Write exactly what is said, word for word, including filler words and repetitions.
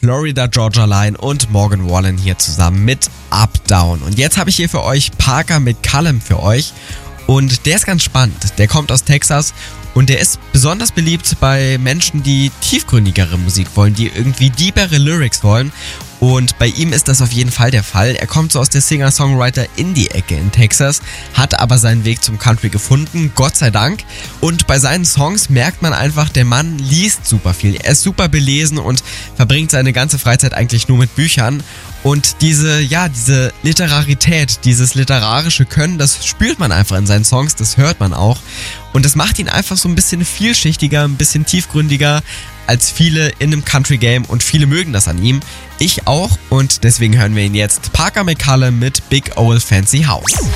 Florida Georgia Line und Morgan Wallen hier zusammen mit Up Down. Und jetzt habe ich hier für euch Parker McCallum für euch. Und der ist ganz spannend. Der kommt aus Texas und der ist besonders beliebt bei Menschen, die tiefgründigere Musik wollen, die irgendwie deepere Lyrics wollen. Und bei ihm ist das auf jeden Fall der Fall. Er kommt so aus der Singer-Songwriter-Indie-Ecke in Texas, hat aber seinen Weg zum Country gefunden, Gott sei Dank. Und bei seinen Songs merkt man einfach, der Mann liest super viel. Er ist super belesen und verbringt seine ganze Freizeit eigentlich nur mit Büchern. Und diese, ja, diese Literarität, dieses literarische Können, das spürt man einfach in seinen Songs, das hört man auch. Und das macht ihn einfach so ein bisschen vielschichtiger, ein bisschen tiefgründiger als viele in einem Country-Game und viele mögen das an ihm. Ich auch und deswegen hören wir ihn jetzt. Parker McCallum mit Big Ol' Fancy House.